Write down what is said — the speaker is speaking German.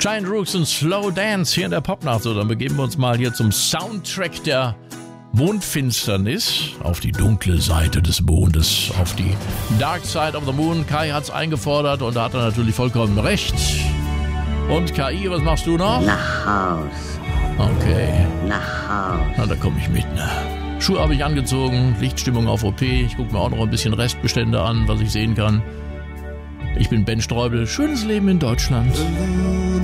Giant Rooks und Slow Dance hier in der Popnacht. So, dann begeben wir uns mal hier zum Soundtrack der Mondfinsternis, auf die dunkle Seite des Mondes, auf die Dark Side of the Moon. Kai hat's eingefordert und da hat er natürlich vollkommen recht. Und KI, was machst du noch? Nach Haus. Okay. Nach Haus. Na, da komme ich mit, ne? Schuhe habe ich angezogen, Lichtstimmung auf OP. Ich gucke mir auch noch ein bisschen Restbestände an, was ich sehen kann. Ich bin Ben Streubel. Schönes Leben in Deutschland.